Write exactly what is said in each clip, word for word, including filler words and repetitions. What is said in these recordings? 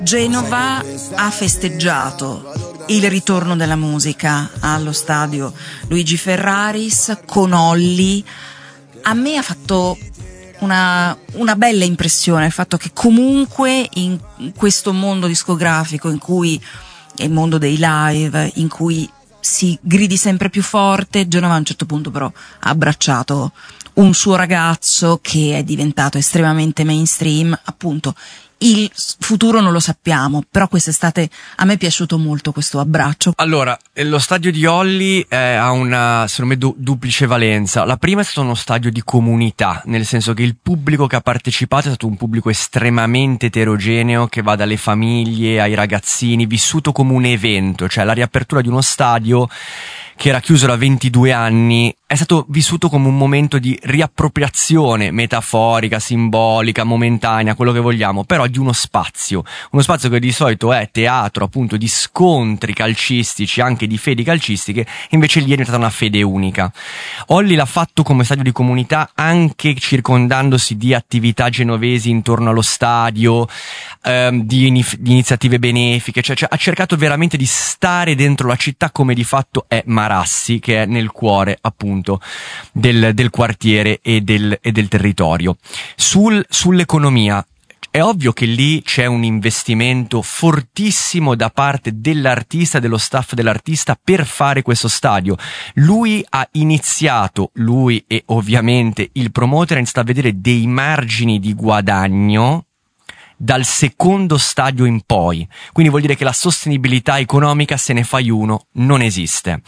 Genova ha festeggiato il ritorno della musica allo stadio Luigi Ferraris con Olli. A me ha fatto una, una bella impressione il fatto che comunque in questo mondo discografico, in cui è il mondo dei live, in cui si gridi sempre più forte, Genova a un certo punto però ha abbracciato un suo ragazzo che è diventato estremamente mainstream. Appunto, il futuro non lo sappiamo, però quest'estate a me è piaciuto molto questo abbraccio. Allora, lo stadio di Olli eh, ha una, secondo me, du- duplice valenza. La prima è stato uno stadio di comunità, nel senso che il pubblico che ha partecipato è stato un pubblico estremamente eterogeneo, che va dalle famiglie ai ragazzini, vissuto come un evento, cioè la riapertura di uno stadio che era chiuso da ventidue anni, è stato vissuto come un momento di riappropriazione metaforica, simbolica, momentanea, quello che vogliamo, però di uno spazio, uno spazio che di solito è teatro appunto di scontri calcistici, anche di fedi calcistiche, invece lì è diventata una fede unica. Olli l'ha fatto come stadio di comunità, anche circondandosi di attività genovesi intorno allo stadio, ehm, di, inif- di iniziative benefiche, cioè, cioè ha cercato veramente di stare dentro la città come di fatto è Marassi, che è nel cuore appunto del, del quartiere e del, e del territorio. Sul, sull'economia, è ovvio che lì c'è un investimento fortissimo da parte dell'artista e dello staff dell'artista per fare questo stadio. Lui ha iniziato, lui e ovviamente il promoter, ha iniziato a vedere dei margini di guadagno dal secondo stadio in poi. Quindi vuol dire che la sostenibilità economica, se ne fai uno, non esiste.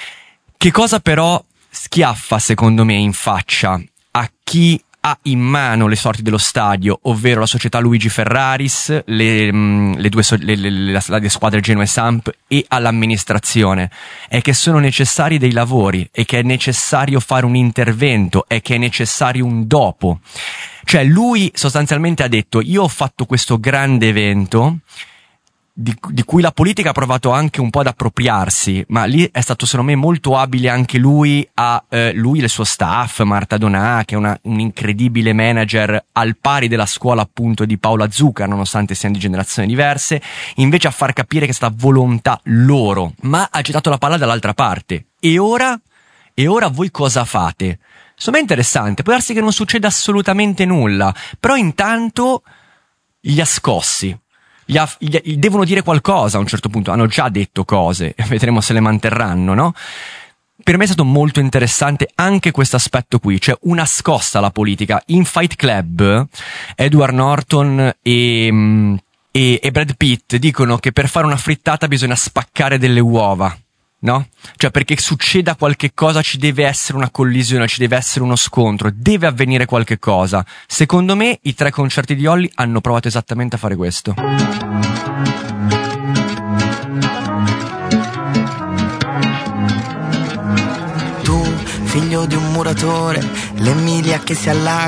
Che cosa però schiaffa, secondo me, in faccia a chi ha in mano le sorti dello stadio, ovvero la società Luigi Ferraris, le, mh, le due so- le, le, le, le squadre Genoa e Samp, e all'amministrazione, è che sono necessari dei lavori, e che è necessario fare un intervento, e che è necessario un dopo. Cioè lui sostanzialmente ha detto: io ho fatto questo grande evento Di, di cui la politica ha provato anche un po' ad appropriarsi, ma lì è stato secondo me molto abile anche lui, a eh, lui e il suo staff, Marta Donà, che è una, un incredibile manager al pari della scuola appunto di Paola Zucca, nonostante siano di generazioni diverse, invece a far capire che è stata volontà loro, ma ha gettato la palla dall'altra parte. E ora? E ora voi cosa fate? Insomma è interessante, può darsi che non succeda assolutamente nulla, però intanto li ha scossi. Gli ha, gli, gli devono dire qualcosa a un certo punto, hanno già detto cose, vedremo se le manterranno, no? Per me è stato molto interessante anche questo aspetto qui, cioè una scossa alla politica. In Fight Club Edward Norton e, e, e Brad Pitt dicono che per fare una frittata bisogna spaccare delle uova, no? Cioè perché succeda qualche cosa ci deve essere una collisione, ci deve essere uno scontro, deve avvenire qualche cosa. Secondo me i tre concerti di Olli hanno provato esattamente a fare questo. Tu, figlio di un muratore, l'Emilia che si allaga